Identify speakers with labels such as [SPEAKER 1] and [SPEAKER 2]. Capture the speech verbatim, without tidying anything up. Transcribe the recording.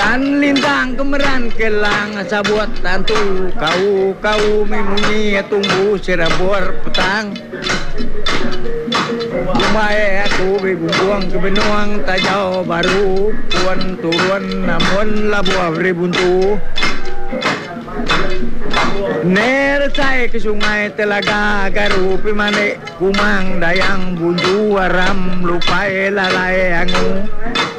[SPEAKER 1] Dan lintang kemeran kelang sabuat tantu kau kau memunyi tunggu serabur petang. Lumai aku berbuang ke benuang tajau baru puan turun namun labuah berbuntu. Ner saya ke sungai telaga garu pimane kumang dayang bunju aram lupai lalai angu.